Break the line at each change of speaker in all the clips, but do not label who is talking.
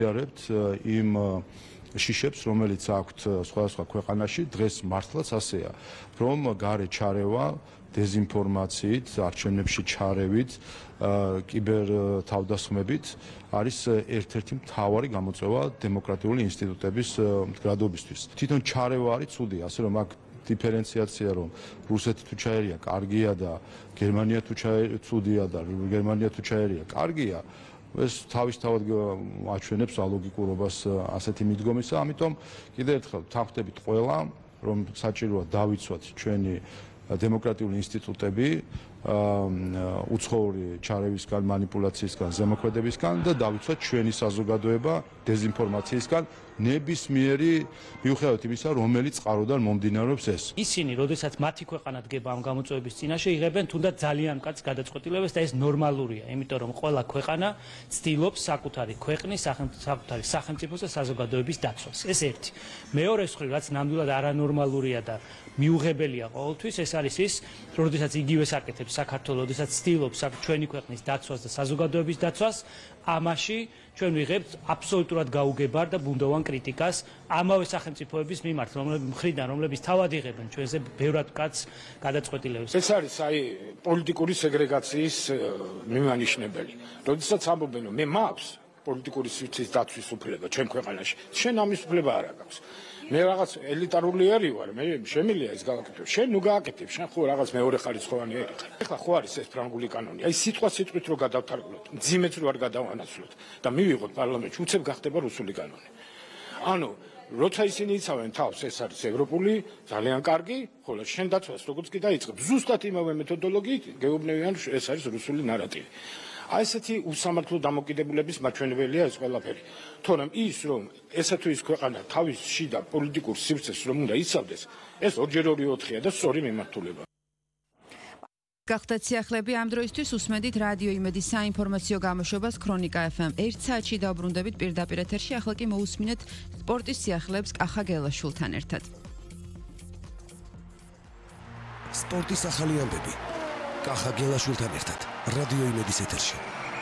იმ შიშებს, რომელიც აქვთ სხვადასხვა ქვეყანაში, დღეს მართლაც ასეა, რომ გარე ჩარევა დეზინფორმაციით, არჩევნებში ჩარევით, კიბერ თავდასხმებით არის ერთ-ერთი მთავარი გამოწვევა დემოკრატიული ინსტიტუტების მდგრადობისთვის. თვითონ ჩარევა არის ცუდი, ასე რომ აქ დიფერენციაცია, რომ რუსეთი თუ ჩაერია კარგია და გერმანია თუ ცუდია და გერმანია თუ ჩაერია კარგია, ეს თავისთავად აჩვენებს ალოგიკურობას ასეთი მიდგომისა, ამიტომ კიდევ ერთხელ თანხმდებით ყველა, რომ საჭიროა დავიცვათ ჩვენი დემოკრატიული ინსტიტუტები უცხოური ჩარევისგან, манипуляციისგან, ზემოქმედებისგან და დავიცვათ ჩვენი საზოგადოება დეზინფორმაციისგან, ნებისმიერი მიუხედავად იმისა, რომელიც წყაროდან მომდინარეობს ეს.
ისინი, როდესაც მათი ქვეყანა დგება ამ გამოწვევების წინაშე, იღებენ თუნდაც ძალიან მკაცრ გადაწყვეტილებას და ეს ნორმალურია, იმიტომ რომ ყველა ქვეყანა ცდილობს საკუთარი ქვეყნის, საკუთარი სახელმწიფოს და საზოგადოების დაცვას. ეს ერთი. მეორე მხრივ, რაც ნამდვილად არანორმალურია და მიუღებელია ყოველთვის, ეს არის ის, როდესაც იგივე საკეთებს საქართველოს, როდესაც ცდილობს ჩვენი ქვეყნის დაცვას და საზოგადოების დაცვას, ამაში ჩვენ ვიღებთ აბსოლუტურად გაუგებარ და ბუნდოვან კრიტიკას ამავე სახელმწიფოების მიმართ, რომლებიც თავად იღებენ ჩვენზე ბევრად მკაცრ გადაწყვეტილებებს.
ეს არის პოლიტიკური სეგრეგაციის მიმანიშნებელი. როდესაც ამბობენ, რომ მე მაქვს პოლიტიკური სივრცის დაცვის უფლება ჩვენ ქვეყანაში, შენ ამის უფლება არ აქვს. მე რაღაც ელიტარული ერი ვარ, მე შემიძლია ეს გავაკეთო. შენ ნუ გააკეთებ, შენ ხო რაღაც მეორე ხარისხოვანი ერი ხარ. ეხლა ხო არის ეს ფრანგული კანონი. აი სიტყვით რო გადავთარგმნოთ, მძიმეც რო არ გადავანაცვლოთ და მივიღოთ პარლამენტში, უცებ გახდება რუსული კანონი. ანუ როცა ისინი იცავენ თავს, ეს არის ევროპული, ძალიან კარგი, ხოლო შენ დაცვას როგორც კი დაიწყებ, ზუსტად იმავე მეთოდოლოგიით გეუბნებიან, ეს არის რუსული ნარატივი. აი ესეთი უსამართლო დამოკიდებულების მაჩვენებელია ეს ყველაფერი. თორემ ის რომ ესა თუ ის ქვეყანა თავის შიდა პოლიტიკურ სივრცეს რომ უნდა იცავდეს, ეს 2x2-4-ია და სწორი მიმართულება.
გახდათ სიახლეები ამ დროისთვის უსმენდით რადიო იმედის საინფორმაციო გამოშვებას ქრონიკა FM. 1 საათში დაუბრუნდებით პირდაპირ ეთერში, ახლა კი მოусმინეთ სპორტის სიახლეებს კახა გელაშვილთან ერთად.
სპორტის ახალი ამბები კახა გელაშვილთან ერთად რადიო იმედის ეთერში.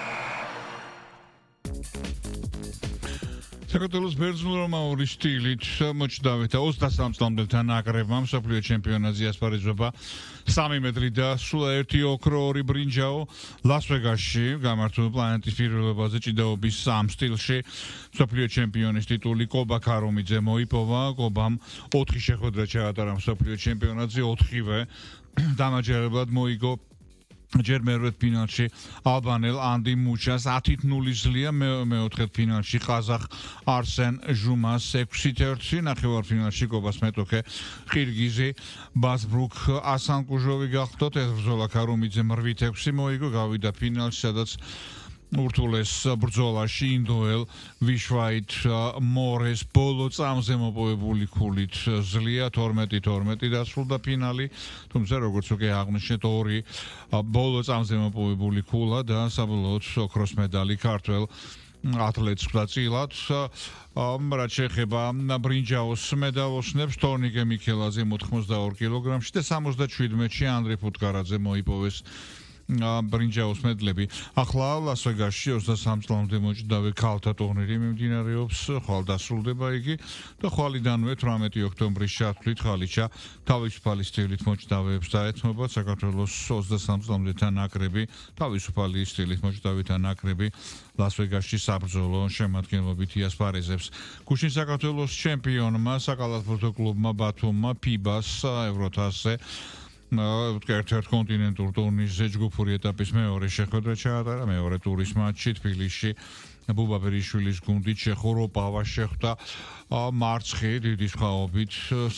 საქართველოს ბერძნულმა რომაული სტილით მოჭდავეთა 23 წლამდელთა ნაკრებმა მსოფლიო ჩემპიონატზე ასპარეზობა 3 მეტრი და სულ ერთი ოქრო ორი ბრინჯაო ლას-ვეგასში გამართულ პლანეტის პირველობაზე ჭიდაობის ამ სტილში მსოფლიო ჩემპიონის ტიტული კობა ქარუმიძე მოიპოვა. კობამ 4 შეხვედრა ჩაატარა მსოფლიო ჩემპიონატზე, 4-ვე დამაჯერებლად მოიგო ჯერ მერვედ ფინალში ალბანელ ანდი მუჩას 10-0 ზლია, მეოთხედ ფინალში ყაზახ არსენ ჟუმას 6-1, ნახევარფინალში კობას მეტოქე ყირგიზი ბაზბრუკ ასანკუჟოვი გახდათ. ეს ბრძოლა ქარუმიძემ 8-6 მოიგო, გავიდა ფინალში, სადაც ურთულეს ბრძოლაში ინდოელ ვიშვაით მორეს ბოლო წამზე მოპოვებული ქულით ზლია 12-12 დასრულდა ფინალი, თუმცა როგორც უკვე აღნიშნეთ, ორი ბოლო წამზე მოპოვებული ქულა და საბოლოოდ ოქროს медаლი ქართველ ათლეტს ხვდაწილად. რაც შეეხება ბრინჯაოს медаლოსნებს, თორნიკე მიქელაძე 82 კილოგრამში და 77-ში ანდრე ფუტკარაძე მოიპოვეს ბრინჯაოს მედლები. ახლა ლას-ვეგასში 23 წლამდე მოჭდავე ქალთა ტურნირი მიმდინარეობს, ხვალ დასრულდება იგი და ხვალიდანვე 18 ოქტომბრის ჩათვლით ხალიჩა თავისუფალი სტილით მოჭდავეებს დაეთმობა. საქართველოს 23 წლამდეთა ნაკრები, თავისუფალი სტილით მოჭდავეთა ნაკრები ლას-ვეგასში საბრძოლო შემადგენლობით იასპარეზებს. გუშინ საქართველოს ჩემპიონმა საკალათბურთო კლუბმა ბათუმმა ფიბას ევროთასზე ერთ-ერთ კონტინენტურ ტურნირზე ჯგუფური ეტაპის მეორე შეხვედრა ჩაატარა. მეორე ტურის მატჩი თბილისში ბუბა ბერიშვილის გუნდით შეხოროპავა შეხვდა მარცხი დიდი სხვაობით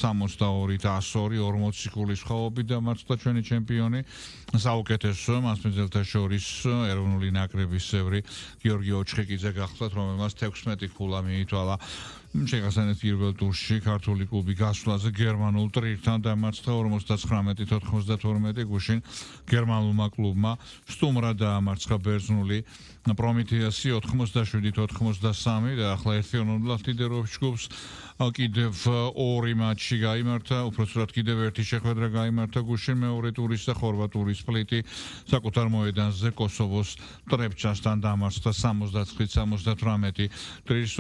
62-102 40 ქულის სხვაობით დამარცხდა ჩვენი ჩემპიონი. საუკეთესო მასპინძელთა შორის ეროვნული ნაკრების წევრი გიორგი ოჩხეკიძე გახლდათ, რომელმაც 16 ქულა მიითვალა. შეგასანეთ პირველ ტურში ქართული კლუბი გასვლაზე გერმანულ ტრირთან დამარცხდა 59-92. გუშინ გერმანულმა კლუბმა სტუმრად დაამარცხა ბერძნული პრომეთეასი 67-83 და ახლა 1-0 ლიდერობს ჯგუფს. კიდევ ორი მატჩი გაიმართა, უпростоრად კიდევ ერთი შეხვედრა გაიმართა გუშინ მეორე ტურის და ხორვატული სპლიტი საკუთარ მოედანზე კოსოვოს ტრეპჩასთან დამარცხდა 79-78.